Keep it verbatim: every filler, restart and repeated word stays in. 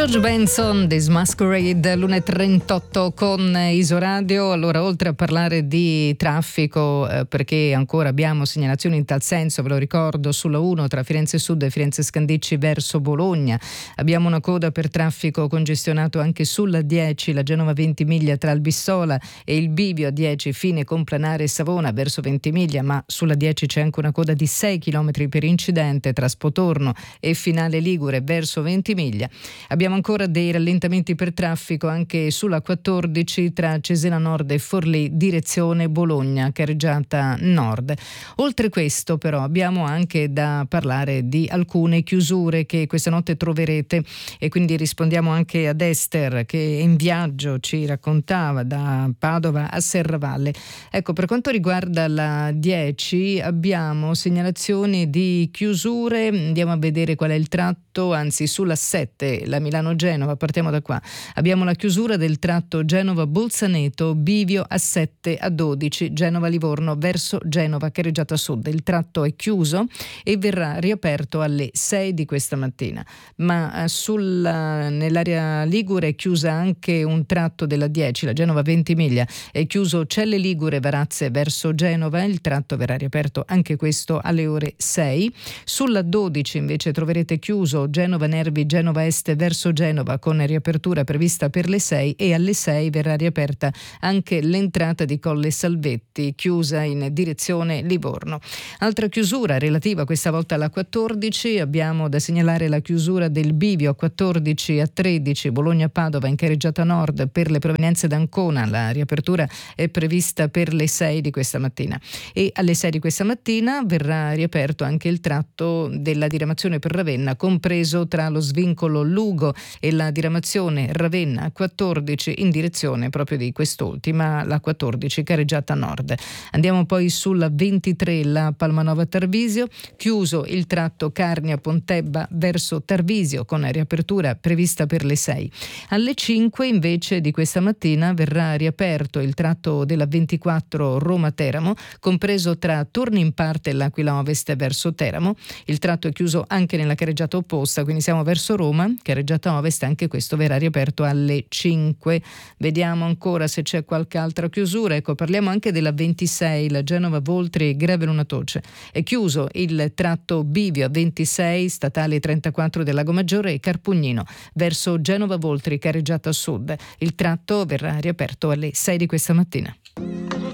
George Benson, This Masquerade, l'una e trentotto con Isoradio. Allora, oltre a parlare di traffico, eh, perché ancora abbiamo segnalazioni in tal senso, ve lo ricordo, sulla uno tra Firenze Sud e Firenze Scandicci verso Bologna. Abbiamo una coda per traffico congestionato anche sulla dieci, la Genova Ventimiglia tra Albissola e il Bivio a dieci, fine Complanare e Savona verso Ventimiglia, ma sulla dieci c'è anche una coda di sei chilometri per incidente tra Spotorno e Finale Ligure verso Ventimiglia. Abbiamo ancora dei rallentamenti per traffico anche sulla quattordici tra Cesena Nord e Forlì direzione Bologna, carreggiata nord. Oltre questo però abbiamo anche da parlare di alcune chiusure che questa notte troverete, e quindi rispondiamo anche ad Esther che è in viaggio, ci raccontava da Padova a Serravalle. Ecco, per quanto riguarda la dieci abbiamo segnalazioni di chiusure, andiamo a vedere qual è il tratto, anzi sulla sette, la Milano-Genova, partiamo da qua. Abbiamo la chiusura del tratto Genova-Bolzaneto, bivio a sette a dodici, Genova-Livorno verso Genova, carreggiata sud. Il tratto è chiuso e verrà riaperto alle sei di questa mattina. Ma eh, sulla, nell'area Ligure è chiusa anche un tratto della dieci, la Genova Ventimiglia, è chiuso Celle Ligure, Varazze verso Genova, il tratto verrà riaperto anche questo alle ore sei. Sulla dodici invece troverete chiuso Genova Nervi, Genova Est verso Genova con riapertura prevista per le sei, e alle sei verrà riaperta anche l'entrata di Colle Salvetti, chiusa in direzione Livorno. Altra chiusura relativa questa volta alla quattordici, abbiamo da segnalare la chiusura del bivio a quattordici a tredici Bologna-Padova in carreggiata nord per le provenienze da Ancona, la riapertura è prevista per le sei di questa mattina, e alle sei di questa mattina verrà riaperto anche il tratto della diramazione per Ravenna compreso tra lo svincolo Lugo e la diramazione Ravenna quattordici in direzione proprio di quest'ultima, la quattordici carreggiata nord. Andiamo poi sulla ventitré, la Palmanova Tarvisio, chiuso il tratto Carnia Pontebba verso Tarvisio con riapertura prevista per le sei. Alle cinque invece di questa mattina verrà riaperto il tratto della ventiquattro Roma Teramo compreso tra Turning Parte e l'Aquila Ovest verso Teramo. Il tratto è chiuso anche nella carreggiata opposta, quindi siamo verso Roma, carreggiata Ovest, anche questo verrà riaperto alle cinque. Vediamo ancora se c'è qualche altra chiusura. Ecco, parliamo anche della ventisei, la Genova Voltri Greve Lunatoce. È chiuso il tratto bivio a ventisei, statale trentaquattro del Lago Maggiore e Carpugnino verso Genova Voltri carreggiata sud. Il tratto verrà riaperto alle sei di questa mattina.